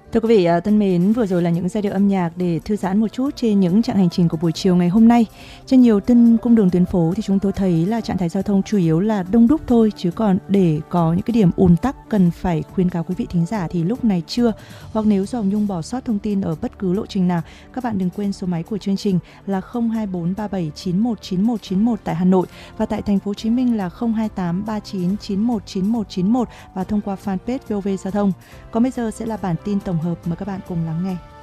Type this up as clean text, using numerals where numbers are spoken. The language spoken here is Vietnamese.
Thưa quý vị thân mến, vừa rồi là những giai điệu âm nhạc để thư giãn một chút trên những chặng hành trình của buổi chiều ngày hôm nay. Trên nhiều cung đường tuyến phố thì chúng tôi thấy là trạng thái giao thông chủ yếu là đông đúc thôi, chứ còn để có những cái điểm ùn tắc cần phải khuyên cáo quý vị thính giả thì lúc này chưa. Hoặc nếu do Nhung bỏ sót thông tin ở bất cứ lộ trình nào, các bạn đừng quên số máy của chương trình là 02437919191 tại Hà Nội và tại thành phố Hồ Chí Minh là 02839919191 và thông qua fanpage VOV Giao thông. Còn bây giờ sẽ là bản tin tổng hợp, mời các bạn cùng lắng nghe.